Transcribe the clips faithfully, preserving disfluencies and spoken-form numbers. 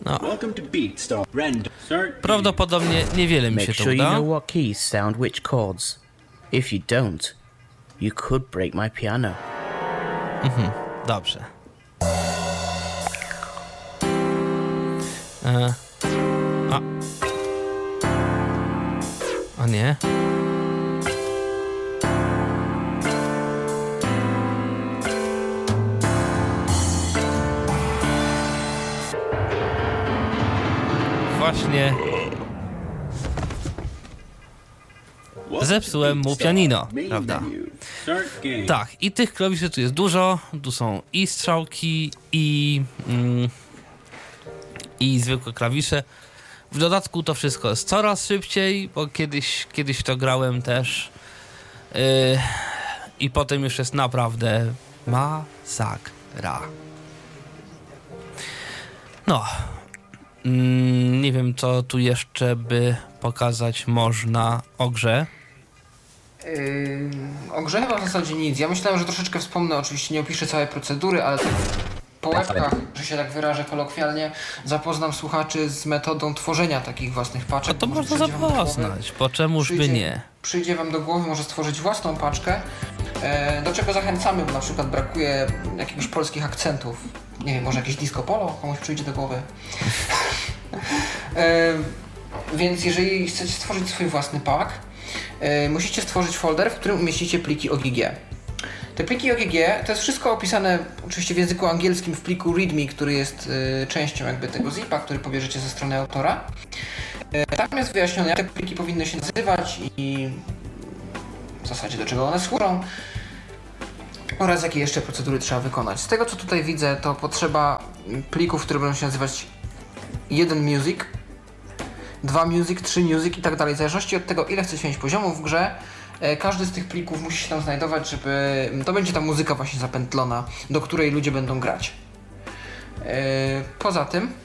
No. Prawdopodobnie niewiele mi się to Make sure you uda. know what keys sound which chords. If you don't, you could break my piano. Mhm, dobrze. E, a. A nie. Właśnie zepsułem mu pianino, prawda? Tak, i tych klawiszy tu jest dużo. Tu są i strzałki, i, mm, i zwykłe klawisze. W dodatku to wszystko jest coraz szybciej, bo kiedyś, kiedyś to grałem też. Yy, I potem już jest naprawdę masakra. No. Mm, nie wiem, co tu jeszcze by pokazać można o grze. Yy, o grze chyba w zasadzie nic. Ja myślałem, że troszeczkę wspomnę, oczywiście nie opiszę całej procedury, ale tak po łebkach, że się tak wyrażę kolokwialnie, zapoznam słuchaczy z metodą tworzenia takich własnych paczek. A to Może można przyjdzie wam do głowy- zapoznać, po czemuż by przyjdzie- nie. Przyjdzie wam do głowy może stworzyć własną paczkę, e, do czego zachęcamy, bo na przykład brakuje jakiegoś polskich akcentów. Nie wiem, może jakieś disco polo komuś przyjdzie do głowy. e, więc jeżeli chcecie stworzyć swój własny pack, e, musicie stworzyć folder, w którym umieścicie pliki O G G. Te pliki O G G to jest wszystko opisane oczywiście w języku angielskim w pliku readme, który jest y, częścią jakby tego zipa, który pobierzecie ze strony autora. Y, tam jest wyjaśnione, jak te pliki powinny się nazywać i w zasadzie do czego one służą oraz jakie jeszcze procedury trzeba wykonać. Z tego co tutaj widzę, to potrzeba plików, które będą się nazywać jeden music, dwa music, trzy music i tak dalej. W zależności od tego, ile chcecie mieć poziomów w grze, każdy z tych plików musi się tam znajdować, żeby... To będzie ta muzyka właśnie zapętlona, do której ludzie będą grać. Poza tym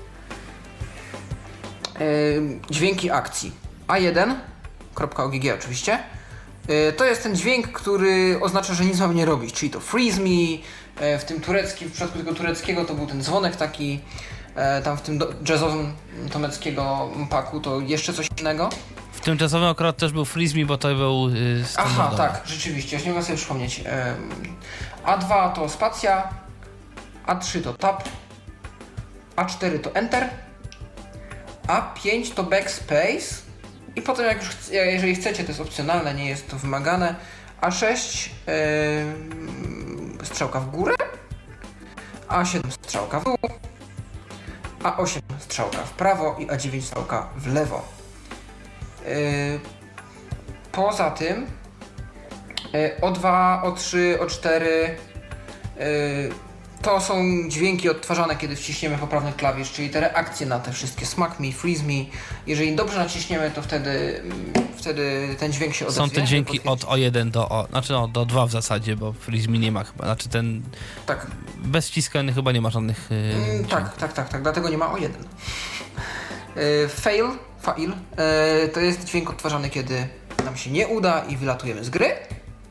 dźwięki akcji. A jeden, .ogg oczywiście, to jest ten dźwięk, który oznacza, że nic mamy nie robić, czyli to freeze me, w tym tureckim, w przypadku tego tureckiego to był ten dzwonek taki, tam w tym do, jazzowym tomeckiego paku to jeszcze coś innego. W tym jazzowym akurat też był Freeze Me, bo to był yy, Aha, tak, rzeczywiście, już nie mogę sobie przypomnieć. A dwa to spacja, A trzy to tab, A cztery to enter, A pięć to backspace i potem jak już, chce, jeżeli chcecie, to jest opcjonalne, nie jest to wymagane, A sześć yy, strzałka w górę, A siedem strzałka w dół, A osiem strzałka w prawo i A dziewięć strzałka w lewo. Yy, poza tym yy, O dwa, O trzy, O cztery yy, to są dźwięki odtwarzane, kiedy wciśniemy poprawny klawisz, czyli te reakcje na te wszystkie smack me, freeze me. Jeżeli dobrze naciśniemy, to wtedy, wtedy ten dźwięk się odezwie. Są te dźwięki od O jeden do O, znaczy no, do dwa w zasadzie, bo Freeze Me nie ma chyba, znaczy ten tak. Bez ściskania chyba nie ma żadnych... Yy, mm, tak, tak, tak, tak, dlatego nie ma O jeden. Yy, fail, fail, yy, to jest dźwięk odtwarzany, kiedy nam się nie uda i wylatujemy z gry.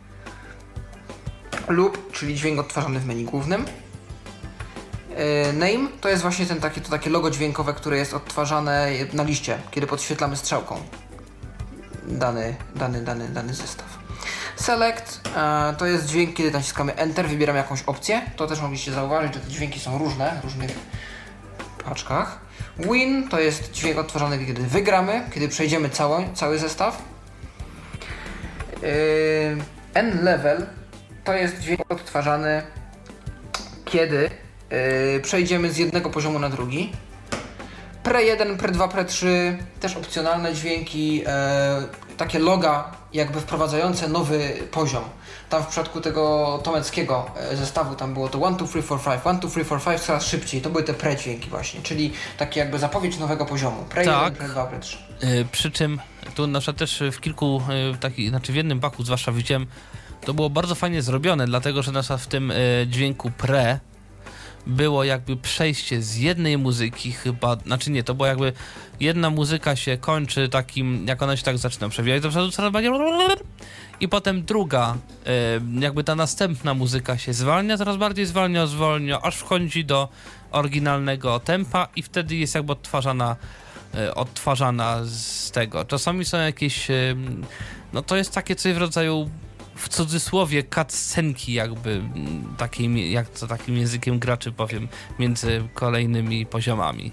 Loop, czyli dźwięk odtwarzany w menu głównym. Yy, name to jest właśnie ten taki, to takie logo dźwiękowe, które jest odtwarzane na liście, kiedy podświetlamy strzałką dany, dany, dany, dany zestaw. Select yy, to jest dźwięk, kiedy naciskamy Enter, wybieramy jakąś opcję. To też mogliście zauważyć, że te dźwięki są różne w różnych paczkach. Win to jest dźwięk odtwarzany, kiedy wygramy, kiedy przejdziemy cały, cały zestaw. Yy, N-level to jest dźwięk odtwarzany, kiedy yy, przejdziemy z jednego poziomu na drugi. Pre jeden, Pre dwa, Pre trzy, też opcjonalne dźwięki, yy, takie loga jakby wprowadzające nowy poziom. Tam w przypadku tego tomeckiego zestawu tam było to jeden, dwa, trzy, cztery, pięć, jeden, dwa, trzy, cztery, pięć coraz szybciej. To były te pre dźwięki właśnie, czyli takie jakby zapowiedź nowego poziomu. Pre tak. jeden, Pre dwa, Pre trzy. Yy, przy czym tu na przykład też w kilku, yy, takich, znaczy w jednym paku zwłaszcza widziałem, to było bardzo fajnie zrobione, dlatego że na przykład w tym yy, dźwięku pre było jakby przejście z jednej muzyki chyba, znaczy nie, to było jakby jedna muzyka się kończy takim, jak ona się tak zaczyna przewijać, to coraz bardziej i potem druga, jakby ta następna muzyka się zwalnia, coraz bardziej zwalnia, zwolnia, aż wchodzi do oryginalnego tempa i wtedy jest jakby odtwarzana, odtwarzana z tego. Czasami są jakieś, no to jest takie coś w rodzaju, w cudzysłowie, cutscenki jakby, takim, jak to takim językiem graczy powiem, między kolejnymi poziomami.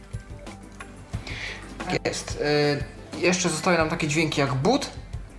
Jest. Y, jeszcze zostały nam takie dźwięki jak boot,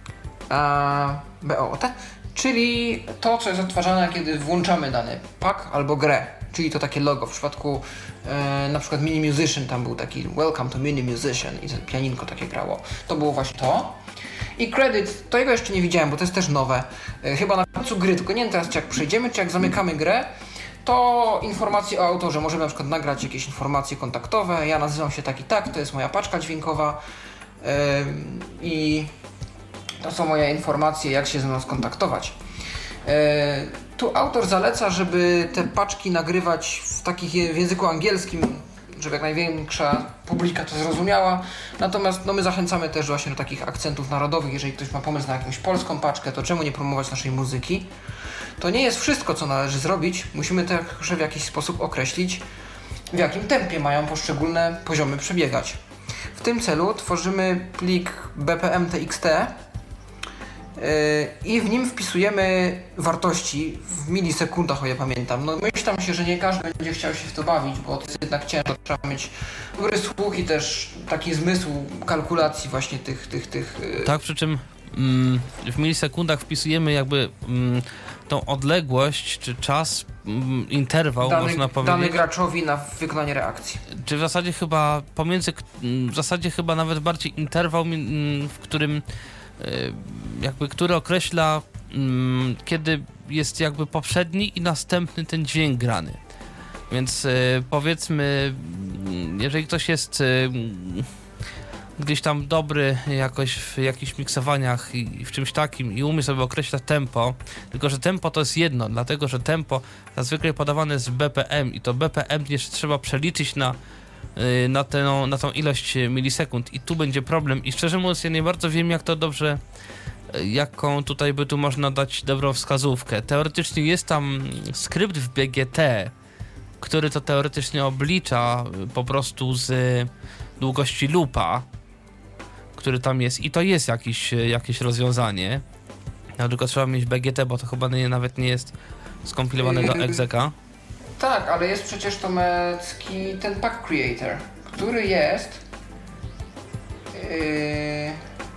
a, B O T, czyli to, co jest odtwarzane, kiedy włączamy dany pack albo grę, czyli to takie logo. W przypadku y, na przykład Mini Musician tam był taki Welcome to Mini Musician i pianinko takie grało. To było właśnie to. I credit, to jego jeszcze nie widziałem, bo to jest też nowe. Y, chyba na końcu gry, tylko nie wiem teraz, czy jak przejdziemy, czy jak zamykamy grę, to informacje o autorze. Możemy na przykład nagrać jakieś informacje kontaktowe. Ja nazywam się tak i tak, to jest moja paczka dźwiękowa yy, i to są moje informacje, jak się ze mną skontaktować. Yy, tu autor zaleca, żeby te paczki nagrywać w takich w języku angielskim, żeby jak największa publika to zrozumiała. Natomiast no, my zachęcamy też właśnie do takich akcentów narodowych. Jeżeli ktoś ma pomysł na jakąś polską paczkę, to czemu nie promować naszej muzyki? To nie jest wszystko, co należy zrobić. Musimy także w jakiś sposób określić, w jakim tempie mają poszczególne poziomy przebiegać. W tym celu tworzymy plik B P M T X T yy, i w nim wpisujemy wartości w milisekundach, o ile pamiętam. No myślę się, że nie każdy będzie chciał się w to bawić, bo to jest jednak ciężko. Trzeba mieć dobry słuch i też taki zmysł kalkulacji właśnie tych... tych, tych yy... Tak, przy czym mm, w milisekundach wpisujemy jakby... Mm, tą odległość, czy czas, mm, interwał, dany, można powiedzieć. Dany graczowi na wykonanie reakcji. Czy w zasadzie chyba pomiędzy, w zasadzie chyba nawet bardziej interwał, w którym jakby, który określa, kiedy jest jakby poprzedni i następny ten dźwięk grany. Więc powiedzmy, jeżeli ktoś jest gdzieś tam dobry jakoś w jakichś miksowaniach i w czymś takim i umie sobie określać tempo, tylko że tempo to jest jedno, dlatego że tempo zazwyczaj podawane jest w B P M i to B P M jeszcze trzeba przeliczyć na, na, tę, na tą ilość milisekund i tu będzie problem i szczerze mówiąc ja nie bardzo wiem jak to dobrze, jaką tutaj by tu można dać dobrą wskazówkę. Teoretycznie jest tam skrypt w B G T, który to teoretycznie oblicza po prostu z długości loopa, który tam jest i to jest jakiś, jakieś rozwiązanie. No, tylko trzeba mieć B G T, bo to chyba nie, nawet nie jest skompilowane do execa. Tak, ale jest przecież tomecki ten pack creator, który jest yy,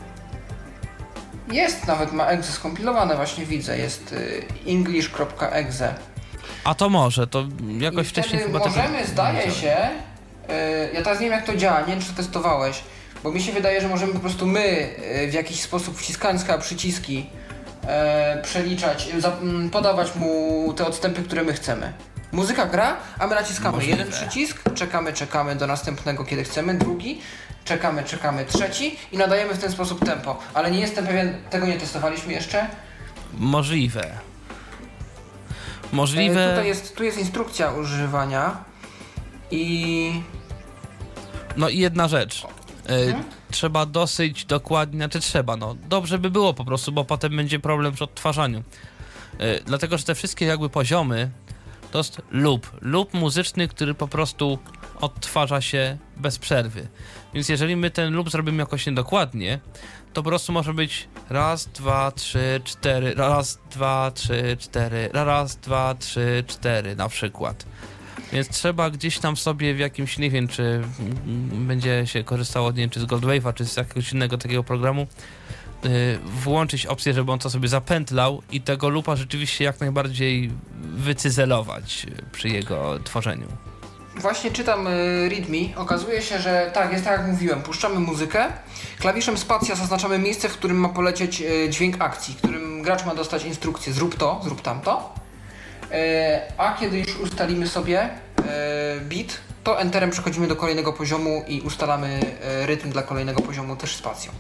jest nawet ma exe skompilowane, właśnie widzę, jest yy, english kropka exe. A to może, to jakoś I wcześniej chyba możemy, tego... zdaje się, yy, ja teraz nie wiem jak to działa, nie wiem czy to testowałeś, bo mi się wydaje, że możemy po prostu my yy, w jakiś sposób wciskając chyba przyciski yy, przeliczać, yy, podawać mu te odstępy, które my chcemy. Muzyka gra, a my naciskamy Możliwe. jeden przycisk, czekamy, czekamy do następnego, kiedy chcemy, drugi, czekamy, czekamy, trzeci i nadajemy w ten sposób tempo. Ale nie jestem pewien, tego nie testowaliśmy jeszcze. Możliwe. Możliwe. E, tutaj jest, tu jest instrukcja używania i... No i jedna rzecz. E, hmm? Trzeba dosyć dokładnie, znaczy trzeba, no dobrze by było po prostu, bo potem będzie problem przy odtwarzaniu. E, dlatego, że te wszystkie jakby poziomy to jest loop. Loop muzyczny, który po prostu odtwarza się bez przerwy. Więc jeżeli my ten loop zrobimy jakoś niedokładnie, to po prostu może być raz, dwa, trzy, cztery, raz, dwa, trzy, cztery, raz, dwa, trzy, cztery na przykład. Więc trzeba gdzieś tam sobie w jakimś, nie wiem, czy będzie się korzystało, nie wiem, czy z Goldwave'a, czy z jakiegoś innego takiego programu, włączyć opcję, żeby on to sobie zapętlał i tego loopa rzeczywiście jak najbardziej wycyzelować przy jego tworzeniu. Właśnie czytam y, readme, okazuje się, że tak, jest tak jak mówiłem, puszczamy muzykę, klawiszem spacja zaznaczamy miejsce, w którym ma polecieć y, dźwięk akcji, w którym gracz ma dostać instrukcję zrób to, zrób tamto, y, a kiedy już ustalimy sobie y, beat, to enterem przechodzimy do kolejnego poziomu i ustalamy y, rytm dla kolejnego poziomu też spacją.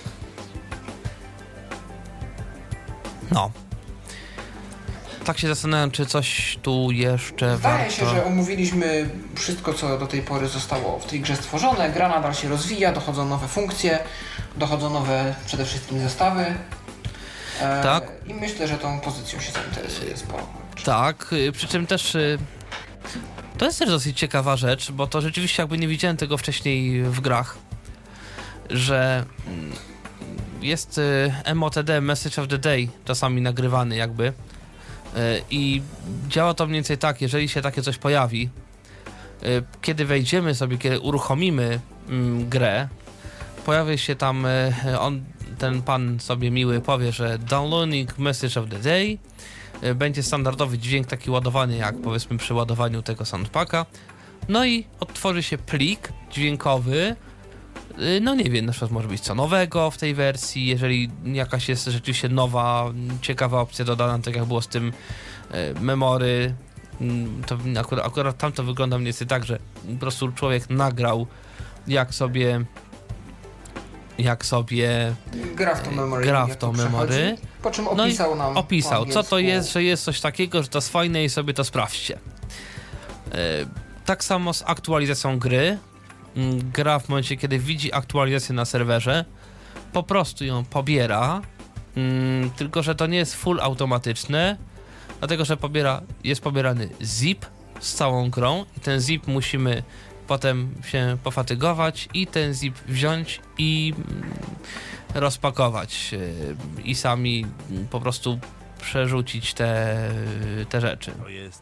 No. Tak się zastanawiam, czy coś tu jeszcze Zdaje warto... się, że omówiliśmy wszystko, co do tej pory zostało w tej grze stworzone. Gra nadal się rozwija, dochodzą nowe funkcje, dochodzą nowe przede wszystkim zestawy. E, tak. I myślę, że tą pozycją się zainteresuje sporo. Tak, przy czym też to jest też dosyć ciekawa rzecz, bo to rzeczywiście jakby nie widziałem tego wcześniej w grach, że jest M O T D, Message of the Day, czasami nagrywany jakby i działa to mniej więcej tak, jeżeli się takie coś pojawi, kiedy wejdziemy sobie, kiedy uruchomimy grę, pojawi się tam, on, ten pan sobie miły powie, że downloading Message of the Day, będzie standardowy dźwięk taki ładowany jak powiedzmy przy ładowaniu tego soundpacka, no i odtworzy się plik dźwiękowy, no nie wiem, na przykład może być co nowego w tej wersji, jeżeli jakaś jest rzeczywiście nowa, ciekawa opcja dodana, tak jak było z tym memory, to akurat, akurat tam to wygląda mniej więcej tak, że po prostu człowiek nagrał jak sobie jak sobie gra w to memory, gra w to memory. Po czym opisał no nam opisał, co to jest, że jest coś takiego, że to jest fajne i sobie to sprawdźcie. Yy, tak samo z aktualizacją gry. Yy, gra w momencie, kiedy widzi aktualizację na serwerze, po prostu ją pobiera, yy, tylko że to nie jest full automatyczne, dlatego że pobiera, jest pobierany zip z całą grą i ten zip musimy potem się pofatygować i ten zip wziąć i rozpakować i sami po prostu przerzucić te, te rzeczy.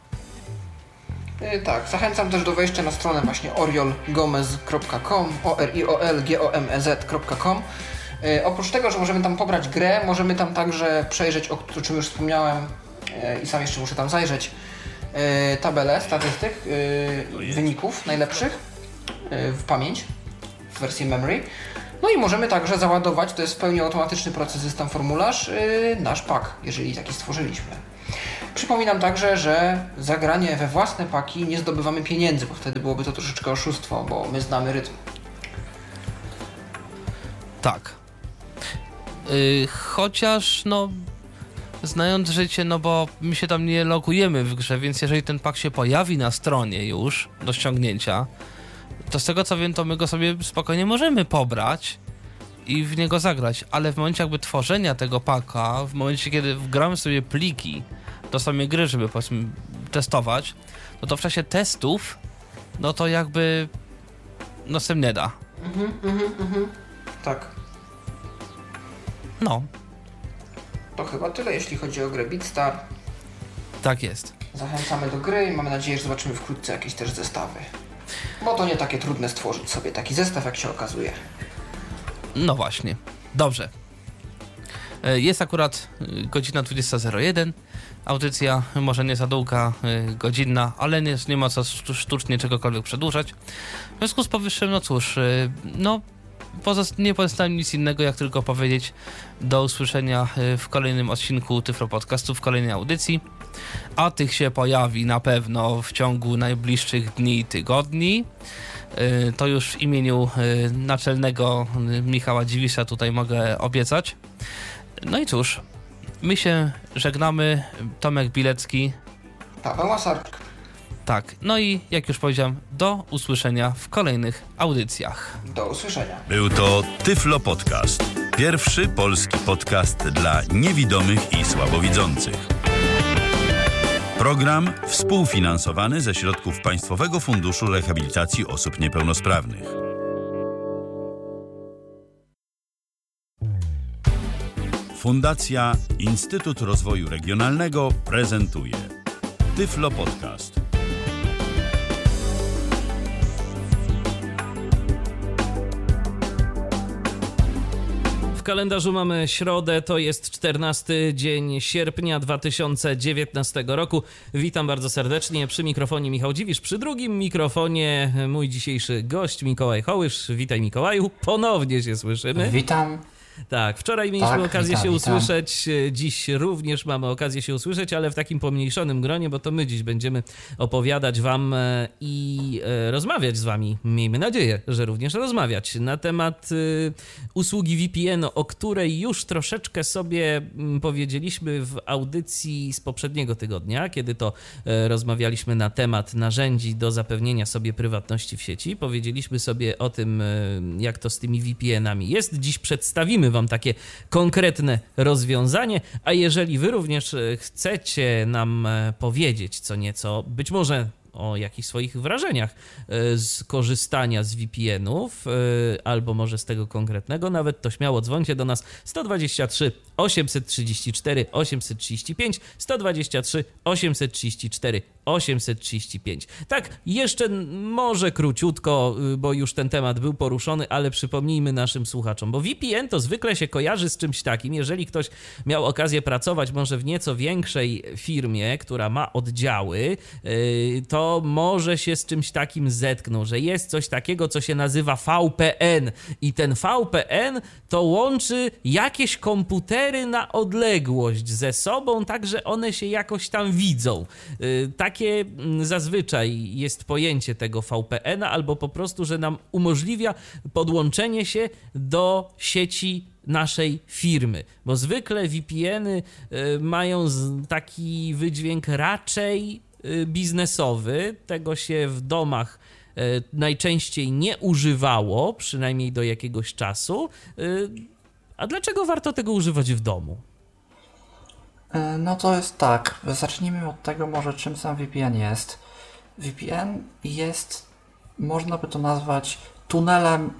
Tak, zachęcam też do wejścia na stronę właśnie oriol gomez kropka com, o r i o l g o m e z kropka com. Yy, oprócz tego, że możemy tam pobrać grę, możemy tam także przejrzeć, o, o czym już wspomniałem yy, i sam jeszcze muszę tam zajrzeć, yy, tabelę statystyk, yy, wyników najlepszych yy, w pamięć, w wersji memory. No i możemy także załadować, to jest w pełni automatyczny proces, jest tam formularz, yy, nasz pak, jeżeli taki stworzyliśmy. Przypominam także, że za granie we własne paki nie zdobywamy pieniędzy, bo wtedy byłoby to troszeczkę oszustwo, bo my znamy rytm. Tak. Yy, chociaż no znając życie, no bo my się tam nie logujemy w grze, więc jeżeli ten pak się pojawi na stronie już do ściągnięcia, to z tego co wiem, to my go sobie spokojnie możemy pobrać i w niego zagrać, ale w momencie jakby tworzenia tego paka, w momencie kiedy wgramy sobie pliki do samej gry, żeby powiedzmy testować, no to w czasie testów, no to jakby no z tym nie da. Mhm, mhm, mhm. Tak. No. To chyba tyle, jeśli chodzi o grę Beatstar. Tak jest. Zachęcamy do gry i mamy nadzieję, że zobaczymy wkrótce jakieś też zestawy. Bo to nie takie trudne stworzyć sobie taki zestaw, jak się okazuje. No właśnie. Dobrze. Jest akurat godzina dwudziesta zero jeden. Audycja może nie za długa, godzinna, ale nie, nie ma co sztucznie czegokolwiek przedłużać. W związku z powyższym, no cóż, no pozost- nie pozostaje nic innego, jak tylko powiedzieć do usłyszenia w kolejnym odcinku Tyflo Podcastu, w kolejnej audycji. A tych się pojawi na pewno w ciągu najbliższych dni i tygodni. To już w imieniu naczelnego Michała Dziwisza tutaj mogę obiecać. No i cóż, my się żegnamy. Tomek Bilecki. Paweł Masarczyk. Tak, no i jak już powiedziałem, do usłyszenia w kolejnych audycjach. Do usłyszenia. Był to Tyflo Podcast. Pierwszy polski podcast dla niewidomych i słabowidzących. Program współfinansowany ze środków Państwowego Funduszu Rehabilitacji Osób Niepełnosprawnych. Fundacja Instytut Rozwoju Regionalnego prezentuje Tyflo Podcast. W kalendarzu mamy środę, to jest czternasty dzień sierpnia dwa tysiące dziewiętnastego roku. Witam bardzo serdecznie, przy mikrofonie Michał Dziwisz, przy drugim mikrofonie mój dzisiejszy gość Mikołaj Hołysz. Witaj Mikołaju, ponownie się słyszymy. Witam. Tak, wczoraj mieliśmy tak, okazję witam, się witam. usłyszeć, dziś również mamy okazję się usłyszeć, ale w takim pomniejszonym gronie, bo to my dziś będziemy opowiadać wam i rozmawiać z wami, miejmy nadzieję, że również rozmawiać na temat usługi V P N, o której już troszeczkę sobie powiedzieliśmy w audycji z poprzedniego tygodnia, kiedy to rozmawialiśmy na temat narzędzi do zapewnienia sobie prywatności w sieci. Powiedzieliśmy sobie o tym, jak to z tymi V P N-ami jest. Dziś przedstawimy polecimy Wam takie konkretne rozwiązanie, a jeżeli Wy również chcecie nam powiedzieć co nieco, być może o jakichś swoich wrażeniach z korzystania z V P N-ów, albo może z tego konkretnego nawet, to śmiało dzwońcie do nas sto dwadzieścia trzy osiemset trzydzieści cztery osiemset trzydzieści pięć, sto dwadzieścia trzy osiemset trzydzieści cztery osiemset trzydzieści pięć. Tak, jeszcze może króciutko, bo już ten temat był poruszony, ale przypomnijmy naszym słuchaczom, bo V P N to zwykle się kojarzy z czymś takim, jeżeli ktoś miał okazję pracować może w nieco większej firmie, która ma oddziały, to może się z czymś takim zetknął, że jest coś takiego, co się nazywa V P N i ten V P N to łączy jakieś komputery na odległość ze sobą, tak że one się jakoś tam widzą. Takie zazwyczaj jest pojęcie tego V P N-a, albo po prostu, że nam umożliwia podłączenie się do sieci naszej firmy, bo zwykle V P N-y mają taki wydźwięk raczej biznesowy, tego się w domach najczęściej nie używało, przynajmniej do jakiegoś czasu. A dlaczego warto tego używać w domu? No to jest tak, zacznijmy od tego może, czym sam V P N jest. V P N jest, można by to nazwać tunelem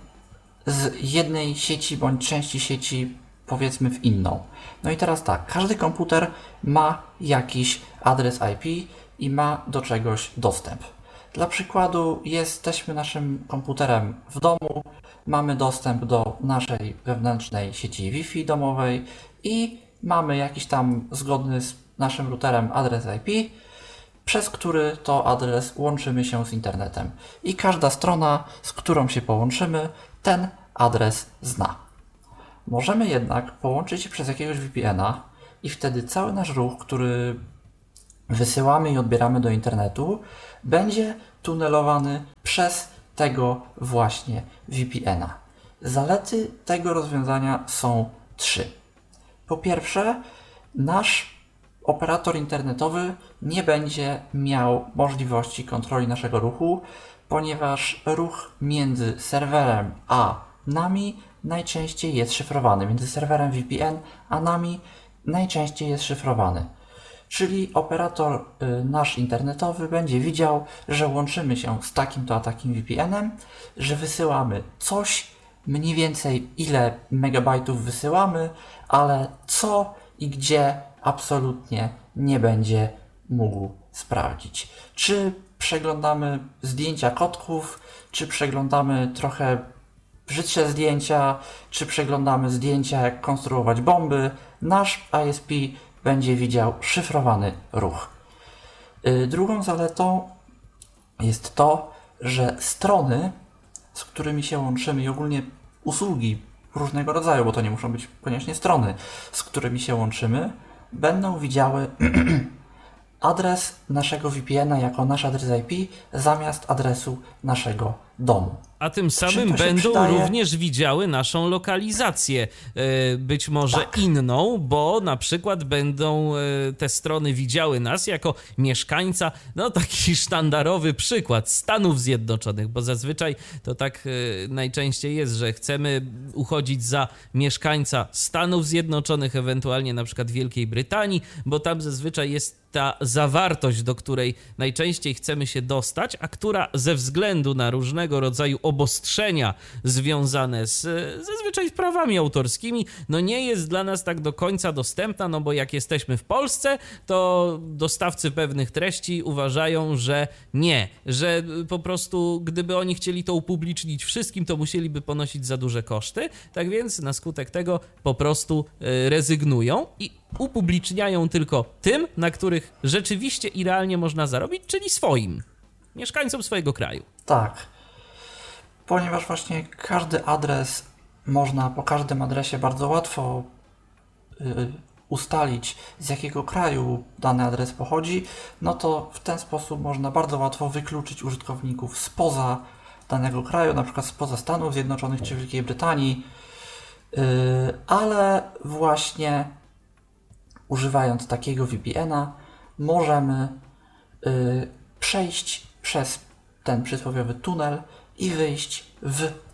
z jednej sieci bądź części sieci, powiedzmy, w inną. No i teraz tak, każdy komputer ma jakiś adres I P i ma do czegoś dostęp. Dla przykładu, jesteśmy naszym komputerem w domu, mamy dostęp do naszej wewnętrznej sieci Wi-Fi domowej i mamy jakiś tam zgodny z naszym routerem adres I P, przez który to adres łączymy się z internetem. I każda strona, z którą się połączymy, ten adres zna. Możemy jednak połączyć się przez jakiegoś V P N-a i wtedy cały nasz ruch, który wysyłamy i odbieramy do internetu, będzie tunelowany przez tego właśnie V P N-a. Zalety tego rozwiązania są trzy. Po pierwsze, nasz operator internetowy nie będzie miał możliwości kontroli naszego ruchu, ponieważ ruch między serwerem a nami najczęściej jest szyfrowany. Między serwerem V P N a nami najczęściej jest szyfrowany. Czyli operator y, nasz internetowy będzie widział, że łączymy się z takim to a takim V P N-em, że wysyłamy coś, mniej więcej ile megabajtów wysyłamy, ale co i gdzie absolutnie nie będzie mógł sprawdzić. Czy przeglądamy zdjęcia kotków, czy przeglądamy trochę brzydsze zdjęcia, czy przeglądamy zdjęcia, jak konstruować bomby, nasz I S P będzie widział szyfrowany ruch. Yy, drugą zaletą jest to, że strony, z którymi się łączymy i ogólnie usługi różnego rodzaju, bo to nie muszą być koniecznie strony, z którymi się łączymy, będą widziały adres naszego V P N-a jako nasz adres I P zamiast adresu naszego domu. A tym samym będą przydaje... również widziały naszą lokalizację, być może tak. inną, bo na przykład będą te strony widziały nas jako mieszkańca, no taki sztandarowy przykład Stanów Zjednoczonych, bo zazwyczaj to tak najczęściej jest, że chcemy uchodzić za mieszkańca Stanów Zjednoczonych, ewentualnie na przykład Wielkiej Brytanii, bo tam zazwyczaj jest ta zawartość, do której najczęściej chcemy się dostać, a która ze względu na różnego rodzaju obostrzenia związane z zazwyczaj z prawami autorskimi, no nie jest dla nas tak do końca dostępna, no bo jak jesteśmy w Polsce, to dostawcy pewnych treści uważają, że nie, że po prostu gdyby oni chcieli to upublicznić wszystkim, to musieliby ponosić za duże koszty, tak więc na skutek tego po prostu rezygnują i upubliczniają tylko tym, na których rzeczywiście i realnie można zarobić, czyli swoim, mieszkańcom swojego kraju. Tak, ponieważ właśnie każdy adres można po każdym adresie bardzo łatwo y, ustalić, z jakiego kraju dany adres pochodzi, no to w ten sposób można bardzo łatwo wykluczyć użytkowników spoza danego kraju, na przykład spoza Stanów Zjednoczonych czy Wielkiej Brytanii, y, ale właśnie używając takiego V P N-a możemy y, przejść przez ten przysłowiowy tunel i wyjść w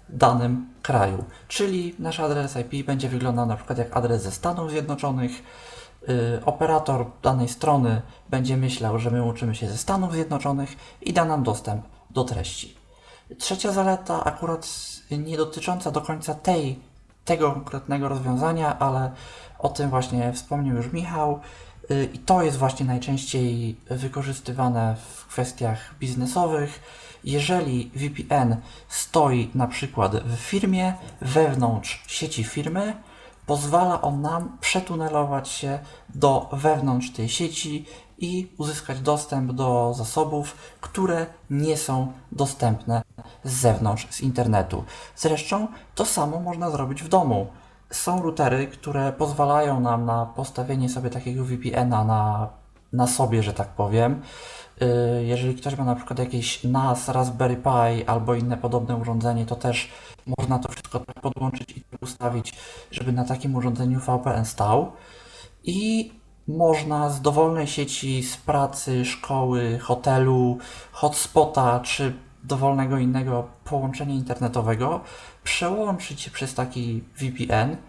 danym kraju. Czyli nasz adres I P będzie wyglądał na przykład jak adres ze Stanów Zjednoczonych. Yy, operator danej strony będzie myślał, że my łączymy się ze Stanów Zjednoczonych i da nam dostęp do treści. Trzecia zaleta, akurat nie dotycząca do końca tej, tego konkretnego rozwiązania, ale o tym właśnie wspomniał już Michał. Yy, I to jest właśnie najczęściej wykorzystywane w kwestiach biznesowych. Jeżeli V P N stoi na przykład w firmie, wewnątrz sieci firmy, pozwala on nam przetunelować się do wewnątrz tej sieci i uzyskać dostęp do zasobów, które nie są dostępne z zewnątrz, z internetu. Zresztą to samo można zrobić w domu. Są routery, które pozwalają nam na postawienie sobie takiego V P N a na, na sobie, że tak powiem. Jeżeli ktoś ma na przykład jakieś N A S, Raspberry Pi albo inne podobne urządzenie, to też można to wszystko tak podłączyć i ustawić, żeby na takim urządzeniu V P N stał. I można z dowolnej sieci, z pracy, szkoły, hotelu, hotspota czy dowolnego innego połączenia internetowego przełączyć się przez taki V P N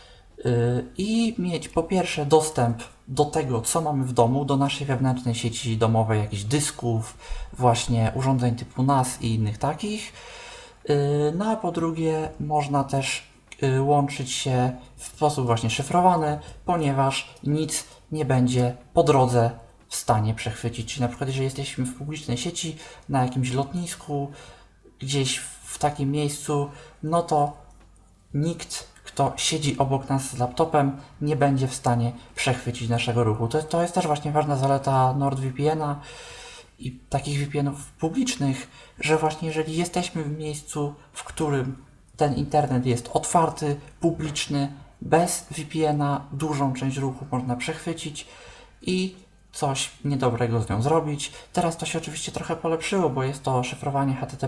i mieć po pierwsze dostęp do tego, co mamy w domu, do naszej wewnętrznej sieci domowej, jakichś dysków, właśnie urządzeń typu N A S i innych takich. No a po drugie można też łączyć się w sposób właśnie szyfrowany, ponieważ nic nie będzie po drodze w stanie przechwycić. Czyli na przykład jeżeli jesteśmy w publicznej sieci, na jakimś lotnisku, gdzieś w takim miejscu, no to nikt, kto siedzi obok nas z laptopem, nie będzie w stanie przechwycić naszego ruchu. To, to jest też właśnie ważna zaleta NordVPN a i takich V P N ów publicznych, że właśnie jeżeli jesteśmy w miejscu, w którym ten internet jest otwarty, publiczny, bez V P N a dużą część ruchu można przechwycić i coś niedobrego z nią zrobić. Teraz to się oczywiście trochę polepszyło, bo jest to szyfrowanie H T T